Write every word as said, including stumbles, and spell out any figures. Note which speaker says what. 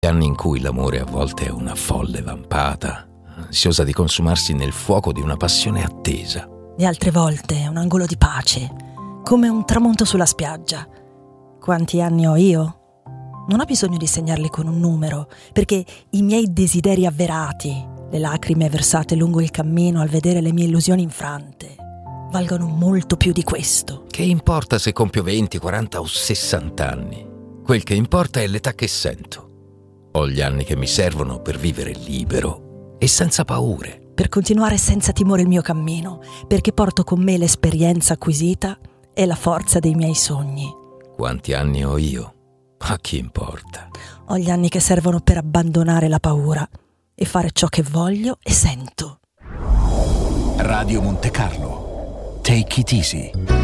Speaker 1: Anni in cui l'amore a volte è una folle vampata, ansiosa di consumarsi nel fuoco di una passione attesa.
Speaker 2: E altre volte è un angolo di pace, come un tramonto sulla spiaggia. Quanti anni ho io? Non ho bisogno di segnarli con un numero, perché i miei desideri avverati, le lacrime versate lungo il cammino al vedere le mie illusioni infrante, valgono molto più di questo.
Speaker 1: Che importa se compio venti, quaranta o sessanta anni? Quel che importa è l'età che sento. Ho gli anni che mi servono per vivere libero e senza paure.
Speaker 2: Per continuare senza timore il mio cammino, perché porto con me l'esperienza acquisita e la forza dei miei sogni.
Speaker 1: Quanti anni ho io? A chi importa?
Speaker 2: Ho gli anni che servono per abbandonare la paura e fare ciò che voglio e sento.
Speaker 3: Radio Monte Carlo. Take it easy.